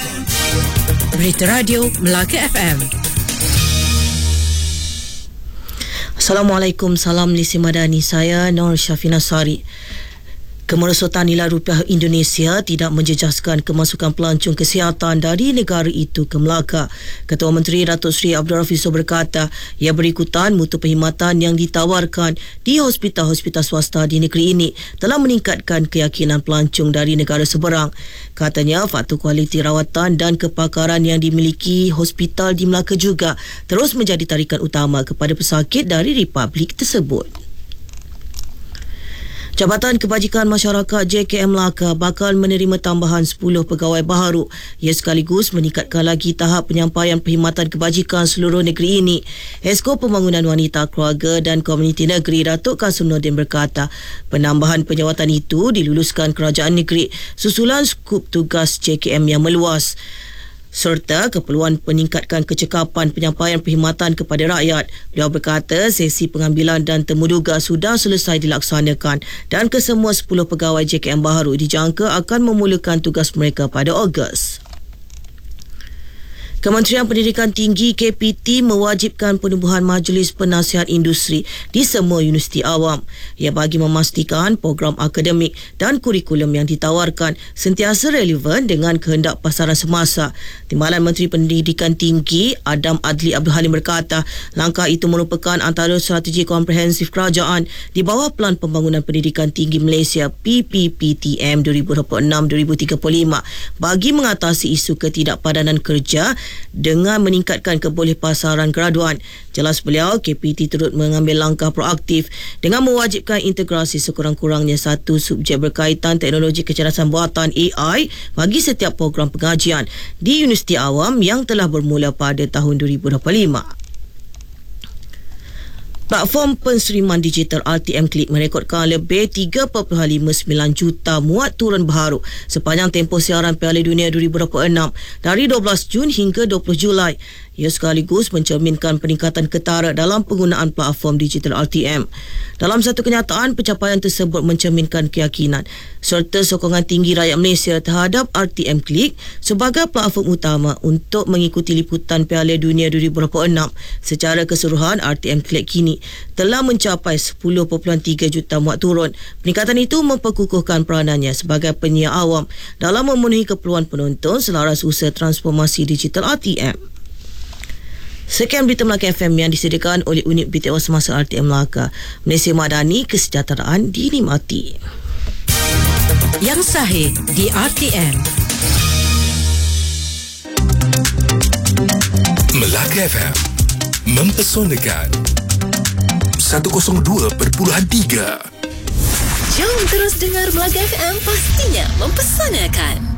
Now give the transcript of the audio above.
Berita Radio Melaka FM. Assalamualaikum, salam Lisi Madani. Saya Nur Syafina Sari. Kemerosotan nilai rupiah Indonesia tidak menjejaskan kemasukan pelancong kesihatan dari negara itu ke Melaka. Ketua Menteri Datuk Seri Abdul Rafizo berkata, ia berikutan mutu perkhidmatan yang ditawarkan di hospital-hospital swasta di negeri ini telah meningkatkan keyakinan pelancong dari negara seberang. Katanya, faktor kualiti rawatan dan kepakaran yang dimiliki hospital di Melaka juga terus menjadi tarikan utama kepada pesakit dari republik tersebut. Jabatan Kebajikan Masyarakat JKM Melaka bakal menerima tambahan 10 pegawai baharu. Ia sekaligus meningkatkan lagi tahap penyampaian perkhidmatan kebajikan seluruh negeri ini. Esko Pembangunan Wanita, Keluarga dan Komuniti Negeri Datuk Kasum Nordin berkata, penambahan penjawatan itu diluluskan kerajaan negeri susulan skup tugas JKM yang meluas serta keperluan peningkatkan kecekapan penyampaian perkhidmatan kepada rakyat. Beliau berkata sesi pengambilan dan temuduga sudah selesai dilaksanakan dan kesemua 10 pegawai JKM baharu dijangka akan memulakan tugas mereka pada Ogos. Kementerian Pendidikan Tinggi KPT mewajibkan penubuhan Majlis Penasihat Industri di semua universiti awam. Ia bagi memastikan program akademik dan kurikulum yang ditawarkan sentiasa relevan dengan kehendak pasaran semasa. Timbalan Menteri Pendidikan Tinggi Adam Adli Abdul Halim berkata, langkah itu merupakan antara strategi komprehensif kerajaan di bawah Pelan Pembangunan Pendidikan Tinggi Malaysia PPPTM 2026-2035 bagi mengatasi isu ketidakpadanan kerja dengan meningkatkan kebolehpasaran graduan. Jelas beliau, KPT turut mengambil langkah proaktif dengan mewajibkan integrasi sekurang-kurangnya satu subjek berkaitan teknologi kecerdasan buatan AI bagi setiap program pengajian di universiti awam yang telah bermula pada tahun 2025. Platform penseriman digital RTM Klik merekodkan lebih 3.59 juta muat turun baharu sepanjang tempoh siaran Piala Dunia 2026 dari 12 Jun hingga 20 Julai. Ia sekaligus mencerminkan peningkatan ketara dalam penggunaan platform digital RTM. Dalam satu kenyataan, pencapaian tersebut mencerminkan keyakinan serta sokongan tinggi rakyat Malaysia terhadap RTM Klik sebagai platform utama untuk mengikuti liputan Piala Dunia 2026. Secara keseluruhan, RTM Klik kini telah mencapai 10.3 juta muat turun. Peningkatan itu memperkukuhkan peranannya sebagai penyiar awam dalam memenuhi keperluan penonton selaras usaha transformasi digital RTM. Sekian berita Melaka FM yang disediakan oleh unit BTO Semasa RTM Melaka. Malaysia Madani, kesejahteraan dinikmati. Yang sahih di RTM. Melaka FM mempesonakan 102.3. Jom terus dengar Melaka FM, pastinya mempesonakan.